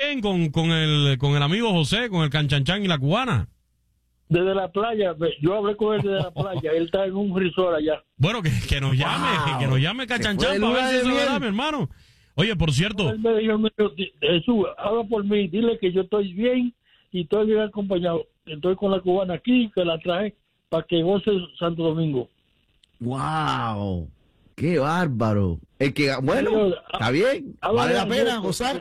bien con el amigo José, con el Canchanchan y la cubana? Desde la playa, yo hablé con él desde la playa, él está en un resort allá. Bueno, que nos llame Canchanchan para ver si eso es verdad, mi hermano. Oye, por cierto. Él me dijo, Jesús, habla por mí, dile que yo estoy bien y estoy bien acompañado. Estoy con la cubana aquí, que la traje para que goce Santo Domingo. ¡Wow! ¡Qué bárbaro! Bueno, está bien, vale la pena gozar.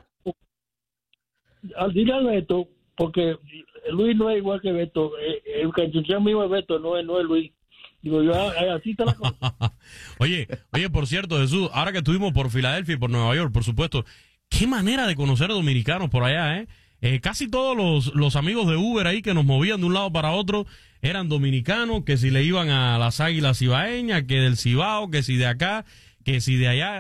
Dile a Beto, porque Luis no es igual que Beto, el Canchanchan mío es Beto, no es Luis. Digo yo, así está la cosa. Oye, por cierto, Jesús, ahora que estuvimos por Filadelfia y por Nueva York, por supuesto, qué manera de conocer dominicanos por allá, ¿eh? Casi todos los amigos de Uber ahí que nos movían de un lado para otro eran dominicanos, que si le iban a las Águilas Cibaeñas, que del Cibao, que si de acá, que si de allá,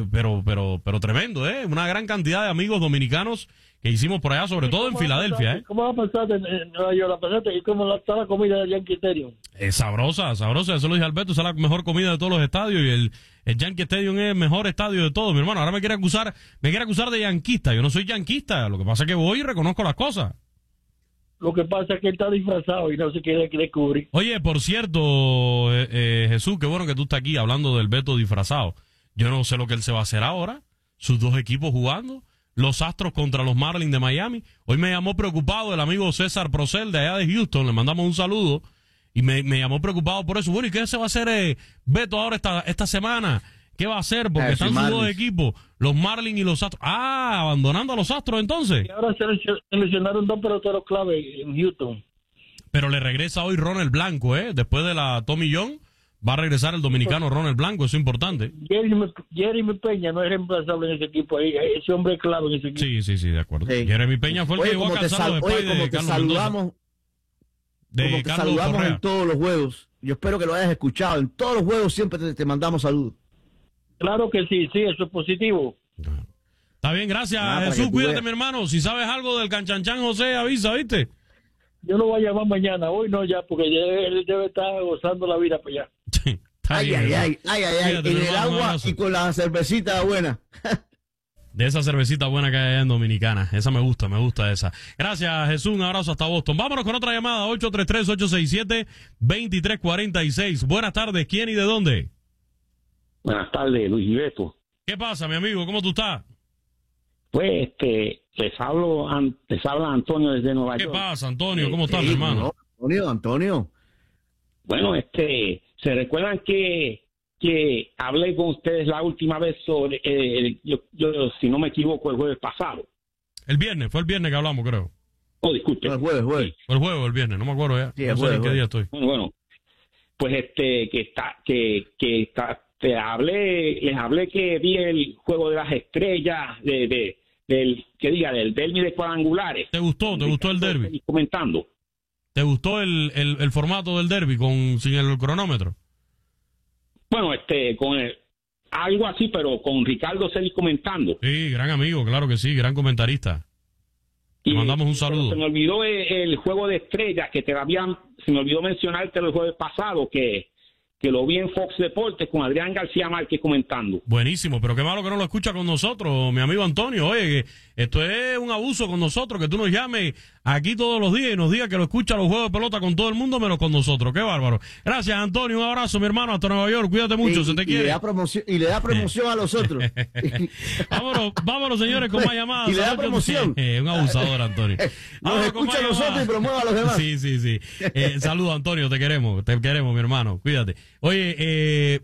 pero tremendo, una gran cantidad de amigos dominicanos que hicimos por allá, sobre todo en Filadelfia, ¿Cómo va a pasar en Nueva York? ¿Y cómo está la comida de Yankee Stadium? Sabrosa, eso lo dije Alberto, esa es la mejor comida de todos los estadios y el Yankee Stadium es el mejor estadio de todos, mi hermano. Ahora me quiere acusar de yanquista. Yo no soy yanquista, lo que pasa es que voy y reconozco las cosas. Lo que pasa es que él está disfrazado y no se quiere descubrir. Oye, por cierto, Jesús, qué bueno que tú estás aquí hablando del Beto disfrazado. Yo no sé lo que él se va a hacer ahora, sus dos equipos jugando, los Astros contra los Marlins de Miami. Hoy me llamó preocupado el amigo César Procel de allá de Houston, le mandamos un saludo. Y me llamó preocupado por eso. Bueno, ¿y qué se va a hacer Beto ahora esta semana? ¿Qué va a hacer? Porque están sus dos equipos, los Marlins y los Astros. Ah, abandonando a los Astros entonces. Y ahora seleccionaron dos peloteros clave en Houston. Pero le regresa hoy Ronald Blanco, después de la Tommy John, va a regresar el dominicano Ronald Blanco, eso es importante. Jeremy Peña no es reemplazable en ese equipo ahí, ese hombre es clave en ese equipo. Sí, de acuerdo. Sí. Jeremy Peña fue el que llegó a calzar los espaldas de Carlos Mendoza. Como te saludamos en todos los juegos. Yo espero que lo hayas escuchado. En todos los juegos siempre te mandamos saludos. Claro que sí, eso es positivo. Está bien, gracias, Jesús. Cuídate, mi hermano. Si sabes algo del Canchanchan José, avisa, ¿viste? Yo lo voy a llamar mañana, hoy no ya, porque él debe estar gozando la vida para allá. Ay, en el agua y con la cervecita buena. De esa cervecita buena que hay allá en Dominicana. Esa me gusta esa. Gracias, Jesús. Un abrazo hasta Boston. Vámonos con otra llamada. 833-867-2346. Buenas tardes. ¿Quién y de dónde? Buenas tardes, Luis Ibeto. ¿Qué pasa, mi amigo? ¿Cómo tú estás? Pues, les habla Antonio desde Nueva York. ¿Qué pasa, Antonio? ¿Cómo estás, mi hermano? Antonio. Bueno, ¿se recuerdan que hablé con ustedes la última vez sobre, yo, si no me equivoco, el jueves pasado? Fue el viernes que hablamos, creo. Oh, disculpe. No, el jueves. Fue el jueves o el viernes, no me acuerdo ya. Sí, no sé en qué día estoy. Bueno, pues les hablé que vi el juego de las estrellas, del derbi de cuadrangulares. ¿Te gustó el derbi? Comentando. ¿Te gustó el formato del derbi sin el cronómetro? Bueno, algo así, pero con Ricardo Celis comentando. Sí, gran amigo, claro que sí, gran comentarista. Le mandamos un saludo. Se me olvidó el juego de estrellas, se me olvidó mencionarte el jueves pasado, que lo vi en Fox Deportes con Adrián García Márquez comentando. Buenísimo, pero qué malo que no lo escucha con nosotros, mi amigo Antonio. Oye, esto es un abuso con nosotros, que tú nos llames aquí todos los días y nos digas que lo escucha los juegos de pelota con todo el mundo menos con nosotros. Qué bárbaro. Gracias, Antonio. Un abrazo, mi hermano, hasta Nueva York. Cuídate mucho, se te quiere. Y le da promoción a los otros. vámonos, señores, con más llamadas. Y le da promoción. Un abusador, Antonio. Nos escucha a nosotros y promueve a los demás. Sí. Saludos, Antonio, te queremos, mi hermano. Cuídate. Oye,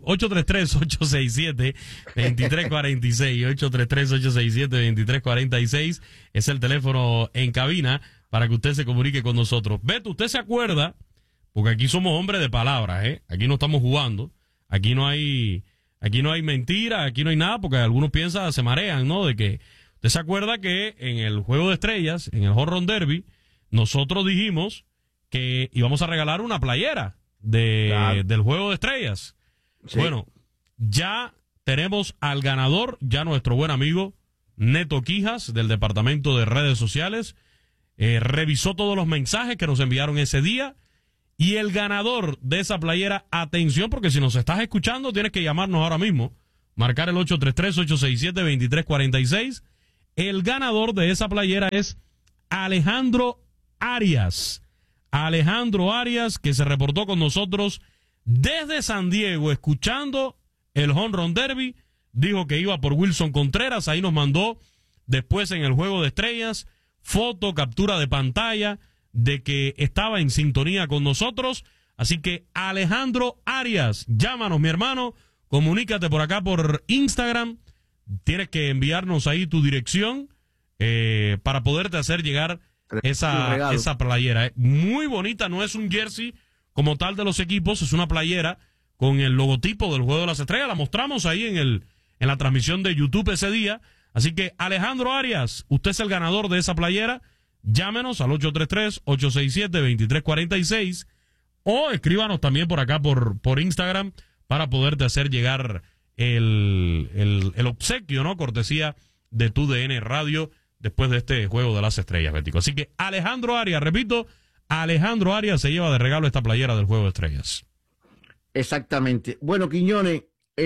833-867-2346, 833-867-2346 es el teléfono en cabina para que usted se comunique con nosotros. Beto, ¿usted se acuerda? Porque aquí somos hombres de palabras, Aquí no estamos jugando, aquí no hay mentira, aquí no hay nada, porque algunos piensan, se marean, ¿no? De que, ¿usted se acuerda que en el Juego de Estrellas, en el Home Run Derby, nosotros dijimos que íbamos a regalar una playera del Juego de Estrellas? Sí. Bueno, ya tenemos al ganador, ya nuestro buen amigo Neto Quijas del Departamento de Redes Sociales revisó todos los mensajes que nos enviaron ese día y el ganador de esa playera, atención, porque si nos estás escuchando tienes que llamarnos ahora mismo, marcar el 833-867-2346, El ganador de esa playera es Alejandro Arias. Alejandro Arias, que se reportó con nosotros desde San Diego, escuchando el Home Run Derby, dijo que iba por Wilson Contreras, ahí nos mandó después en el Juego de Estrellas, foto, captura de pantalla, de que estaba en sintonía con nosotros. Así que Alejandro Arias, llámanos mi hermano, comunícate por acá por Instagram, tienes que enviarnos ahí tu dirección para poderte hacer llegar esa playera. Muy bonita, no es un jersey como tal de los equipos, es una playera con el logotipo del Juego de las Estrellas, la mostramos ahí en la transmisión de YouTube ese día. Así que Alejandro Arias, usted es el ganador de esa playera, llámenos al 833-867-2346 o escríbanos también por acá por Instagram para poderte hacer llegar el obsequio, ¿no? Cortesía de TUDN Radio después de este Juego de las Estrellas, Bético. Así que Alejandro Arias, repito, Alejandro Arias se lleva de regalo esta playera del Juego de Estrellas. Exactamente. Bueno, Quiñones,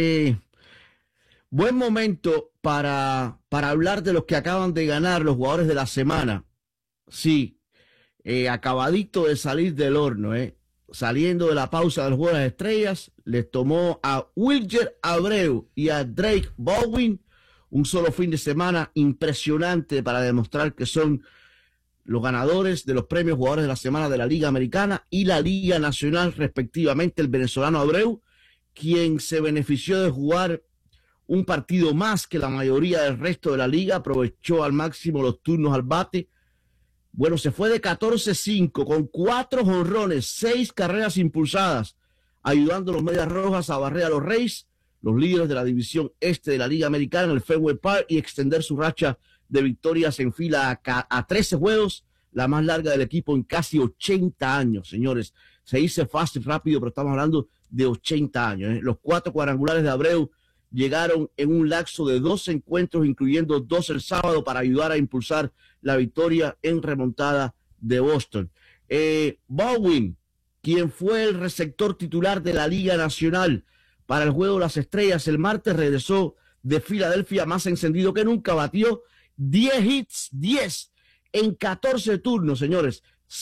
buen momento para hablar de los que acaban de ganar los jugadores de la semana. Sí, acabadito de salir del horno, saliendo de la pausa del Juego de las Estrellas, les tomó a Wilyer Abreu y a Drake Baldwin un solo fin de semana impresionante para demostrar que son los ganadores de los premios jugadores de la semana de la Liga Americana y la Liga Nacional, respectivamente. El venezolano Abreu, quien se benefició de jugar un partido más que la mayoría del resto de la liga, aprovechó al máximo los turnos al bate. Bueno, se fue de 14-5 con 4 jonrones, 6 carreras impulsadas, ayudando a los Medias Rojas a barrer a los Rays, los líderes de la división este de la Liga Americana, en el Fenway Park, y extender su racha de victorias en fila a 13 juegos, la más larga del equipo en casi 80 años, señores. Se dice fácil, rápido, pero estamos hablando de 80 años. Los 4 cuadrangulares de Abreu llegaron en un lapso de 2 encuentros, incluyendo 2 el sábado, para ayudar a impulsar la victoria en remontada de Boston. Baldwin, quien fue el receptor titular de la Liga Nacional para el Juego de las Estrellas, el martes regresó de Filadelfia más encendido que nunca, batió 10 hits, 10 en 14 turnos, señores,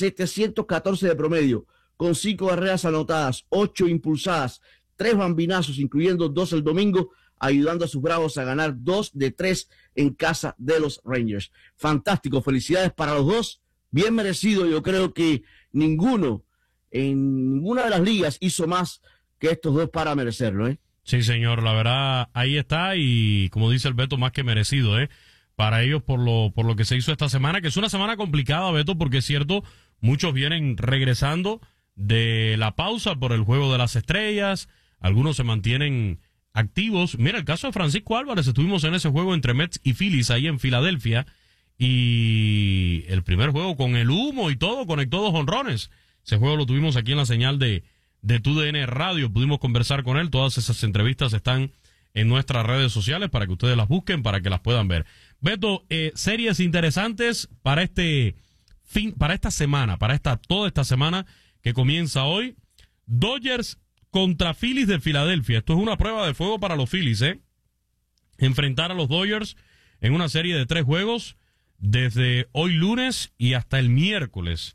714 de promedio, con 5 carreras anotadas, 8 impulsadas, 3 bambinazos, incluyendo 2 el domingo, ayudando a sus Bravos a ganar 2 de 3 en casa de los Rangers. Fantástico, felicidades para los dos, bien merecido. Yo creo que ninguno en ninguna de las ligas hizo más que estos dos para merecerlo, Sí, señor, la verdad, ahí está, y como dice el Beto, más que merecido, para ellos por lo que se hizo esta semana, que es una semana complicada, Beto, porque es cierto, muchos vienen regresando de la pausa por el Juego de las Estrellas, algunos se mantienen activos. Mira, el caso de Francisco Álvarez, estuvimos en ese juego entre Mets y Phillies ahí en Filadelfia, y el primer juego con el humo y todo, conectó 2 jonrones. Ese juego lo tuvimos aquí en la señal de TUDN Radio, pudimos conversar con él, todas esas entrevistas están en nuestras redes sociales para que ustedes las busquen, para que las puedan ver. Beto, series interesantes para esta semana, toda esta semana que comienza hoy. Dodgers contra Phillies de Filadelfia. Esto es una prueba de fuego para los Phillies, enfrentar a los Dodgers en una serie de 3 juegos desde hoy lunes y hasta el miércoles.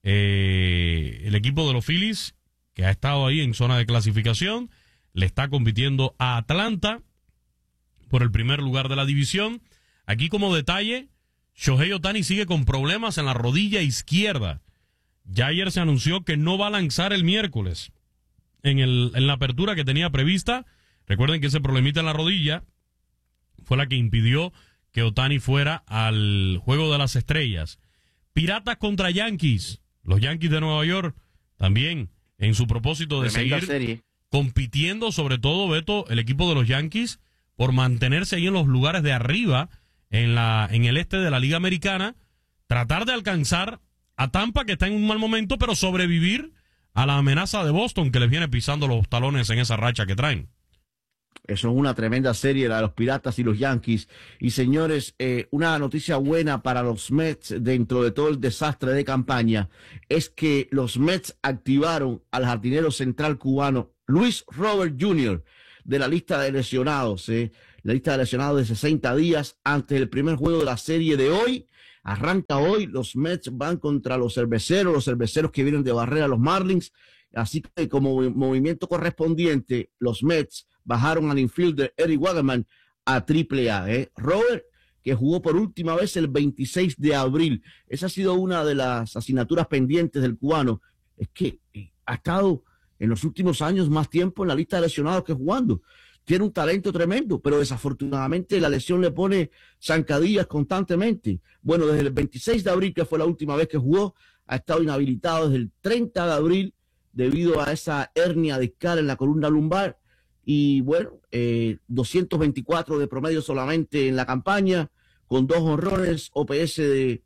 El equipo de los Phillies, que ha estado ahí en zona de clasificación, le está compitiendo a Atlanta por el primer lugar de la división. Aquí como detalle, Shohei Ohtani sigue con problemas en la rodilla izquierda. Ya ayer se anunció que no va a lanzar el miércoles en la apertura que tenía prevista. Recuerden que ese problemita en la rodilla fue la que impidió que Ohtani fuera al Juego de las Estrellas. Piratas contra Yankees. Los Yankees de Nueva York también en su propósito de Tremenda seguir serie. Compitiendo, sobre todo, Beto, el equipo de los Yankees, por mantenerse ahí en los lugares de arriba en el este de la Liga Americana, tratar de alcanzar a Tampa, que está en un mal momento, pero sobrevivir a la amenaza de Boston, que les viene pisando los talones en esa racha que traen. Eso es una tremenda serie, la de los Piratas y los Yankees. Y señores, una noticia buena para los Mets dentro de todo el desastre de campaña es que los Mets activaron al jardinero central cubano Luis Robert Jr. de la lista de lesionados. la lista de lesionados de 60 días antes del primer juego de la serie de hoy. Arranca hoy, los Mets van contra los cerveceros que vienen de barrer a los Marlins. Así que como movimiento correspondiente, los Mets bajaron al infielder Eric Wagman a AAA. Robert, que jugó por última vez el 26 de abril. Esa ha sido una de las asignaturas pendientes del cubano. Es que ha estado en los últimos años más tiempo en la lista de lesionados que jugando. Tiene un talento tremendo, pero desafortunadamente la lesión le pone zancadillas constantemente. Bueno, desde el 26 de abril, que fue la última vez que jugó, ha estado inhabilitado desde el 30 de abril debido a esa hernia discal en la columna lumbar. Y bueno, 224 de promedio solamente en la campaña, con 2 honrones, OPS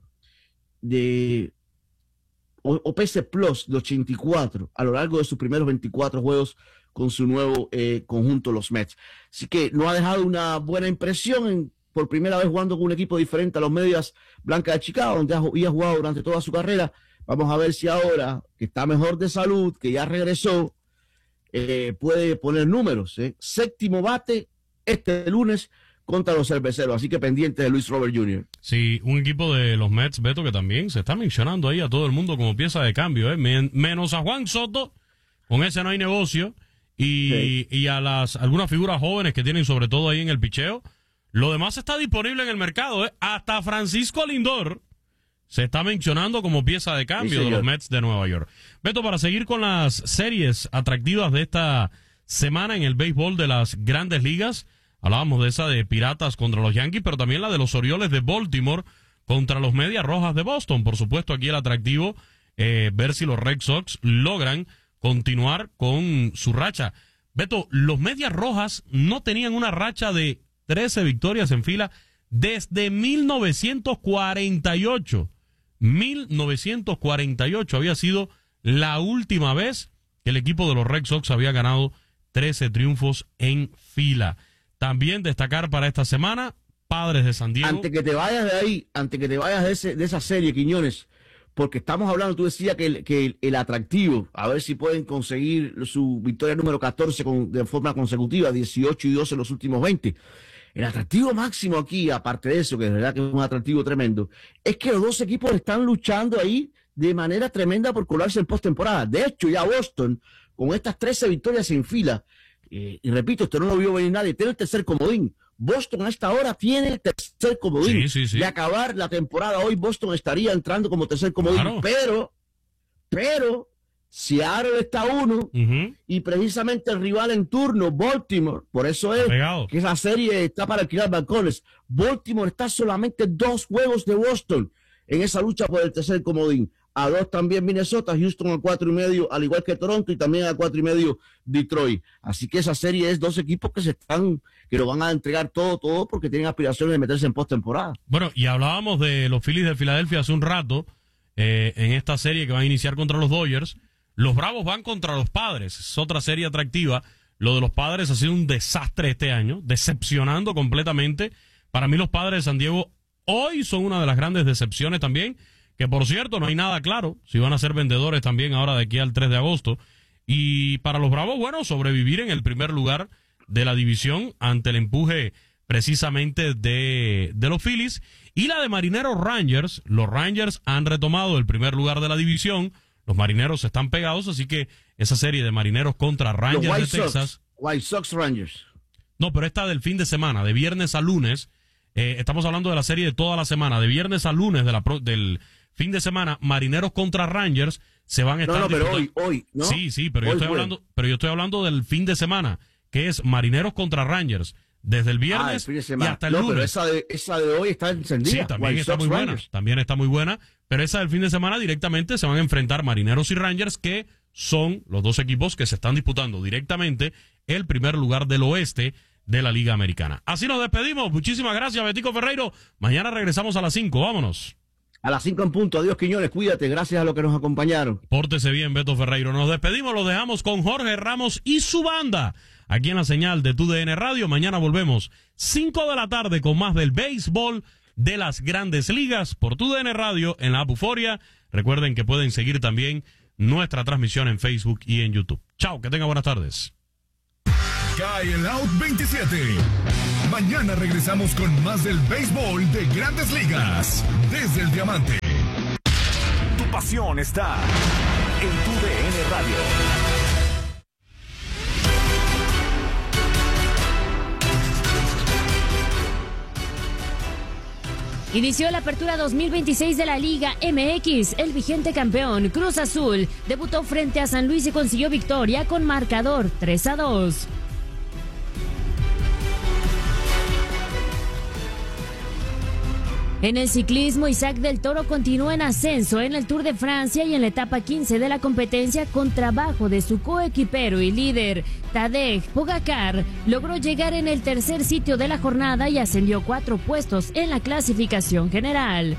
OPS Plus de 84 a lo largo de sus primeros 24 juegos con su nuevo conjunto, los Mets. Así que no ha dejado una buena impresión por primera vez jugando con un equipo diferente a los Medias Blancas de Chicago, donde había jugado durante toda su carrera. Vamos a ver si ahora, que está mejor de salud, que ya regresó, puede poner números. Séptimo bate este lunes contra los cerveceros, así que pendiente de Luis Robert Jr. Sí, un equipo de los Mets, Beto, que también se está mencionando ahí a todo el mundo como pieza de cambio, menos a Juan Soto, con ese no hay negocio, y a algunas figuras jóvenes que tienen sobre todo ahí en el picheo. Lo demás está disponible en el mercado, hasta Francisco Lindor se está mencionando como pieza de cambio de los Mets de Nueva York. Beto, para seguir con las series atractivas de esta semana en el béisbol de las Grandes Ligas, hablábamos de esa de Piratas contra los Yankees, pero también la de los Orioles de Baltimore contra los Medias Rojas de Boston. Por supuesto, aquí el atractivo, ver si los Red Sox logran continuar con su racha. Beto, los Medias Rojas no tenían una racha de 13 victorias en fila desde 1948. 1948 había sido la última vez que el equipo de los Red Sox había ganado 13 triunfos en fila. También destacar para esta semana, Padres de San Diego. Antes que te vayas de ahí, antes que te vayas de esa serie, Quiñones, porque estamos hablando, tú decías que el atractivo, a ver si pueden conseguir su victoria número 14 de forma consecutiva, 18 y 12 en los últimos 20. El atractivo máximo aquí, aparte de eso, que de verdad que es un atractivo tremendo, es que los dos equipos están luchando ahí de manera tremenda por colarse en postemporada. De hecho, ya Boston, con estas 13 victorias en fila, y repito, esto no lo vio venir nadie, tiene el tercer comodín. Boston a esta hora tiene el tercer comodín. Sí. De acabar la temporada hoy, Boston estaría entrando como tercer comodín. Claro. Pero Seattle está 1 y precisamente el rival en turno, Baltimore, por eso es que esa serie está para alquilar balcones. Baltimore está solamente 2 juegos de Boston en esa lucha por el tercer comodín. A 2 también Minnesota, Houston a 4.5, al igual que Toronto, y también a 4.5 Detroit. Así que esa serie es 2 equipos que lo van a entregar todo porque tienen aspiraciones de meterse en postemporada. Bueno, y hablábamos de los Phillies de Filadelfia hace un rato, en esta serie que van a iniciar contra los Dodgers. Los Bravos van contra los Padres, es otra serie atractiva. Lo de los Padres ha sido un desastre este año, decepcionando completamente. Para mí los Padres de San Diego hoy son una de las grandes decepciones también, que por cierto no hay nada claro si van a ser vendedores también ahora de aquí al 3 de agosto. Y para los Bravos, bueno, sobrevivir en el primer lugar de la división ante el empuje precisamente de los Phillies. Y la de Marineros Rangers, los Rangers han retomado el primer lugar de la división. Los Marineros están pegados, así que esa serie de Marineros contra Rangers de Texas. White Sox Rangers. No, pero esta del fin de semana, de viernes a lunes. Estamos hablando de la serie de toda la semana, de viernes a lunes del fin de semana. Marineros contra Rangers se van a estar pero hoy, ¿no? Sí, pero yo estoy hablando del fin de semana, que es Marineros contra Rangers, desde el viernes y hasta el lunes. Pero esa de hoy está encendida. Sí, también está muy buena. También está muy buena. Pero esa del fin de semana directamente se van a enfrentar Marineros y Rangers, que son los dos equipos que se están disputando directamente el primer lugar del oeste de la Liga Americana. Así nos despedimos. Muchísimas gracias, Betico Ferreiro. Mañana regresamos a las 5. Vámonos. A las 5 en punto. Adiós, Quiñones. Cuídate. Gracias a los que nos acompañaron. Pórtese bien, Beto Ferreiro. Nos despedimos. Los dejamos con Jorge Ramos y su banda aquí en la señal de TUDN Radio. Mañana volvemos 5 de la tarde con más del béisbol de las Grandes Ligas por TUDN Radio en la Apuforia. Recuerden que pueden seguir también nuestra transmisión en Facebook y en YouTube. Chao, que tengan buenas tardes. cae el Out 27. Mañana regresamos con más del béisbol de Grandes Ligas desde el Diamante. Tu pasión está en tu DN Radio. Inició la apertura 2026 de la Liga MX. El vigente campeón Cruz Azul debutó frente a San Luis y consiguió victoria con marcador 3-2. En el ciclismo, Isaac del Toro continúa en ascenso en el Tour de Francia y en la etapa 15 de la competencia con trabajo de su coequipero y líder, Tadej Pogačar, logró llegar en el tercer sitio de la jornada y ascendió 4 puestos en la clasificación general.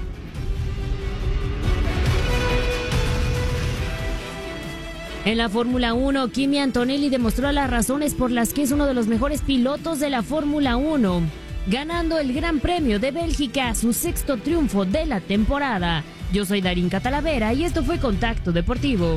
En la Fórmula 1, Kimi Antonelli demostró las razones por las que es uno de los mejores pilotos de la Fórmula 1. Ganando el Gran Premio de Bélgica, su 6º triunfo de la temporada. Yo soy Darín Catalavera y esto fue Contacto Deportivo.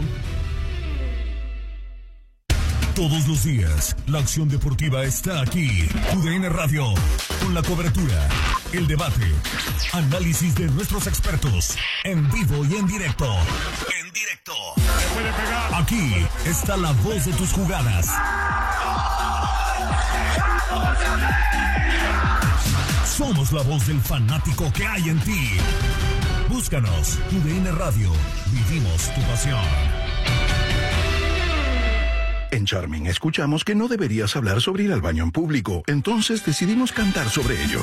Todos los días, la acción deportiva está aquí. UDN Radio, con la cobertura, el debate, análisis de nuestros expertos, en vivo y en directo. En directo. Aquí está la voz de tus jugadas. Somos la voz del fanático que hay en ti. Búscanos, UDN Radio. Vivimos tu pasión. En Charming escuchamos que no deberías hablar sobre ir al baño en público, entonces decidimos cantar sobre ello.